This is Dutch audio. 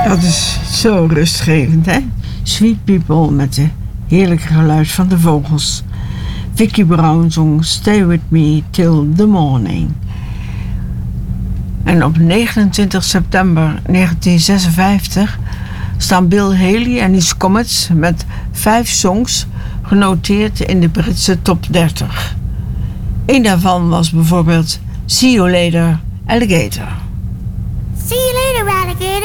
Dat is zo rustgevend, hè? Sweet People met de heerlijke geluid van de vogels. Vicki Brown zong Stay With Me Till The Morning. En op 29 september 1956 staan Bill Haley en his Comets met 5 songs genoteerd in de Britse top 30. Een daarvan was bijvoorbeeld See You Later, Alligator. See you later, alligator.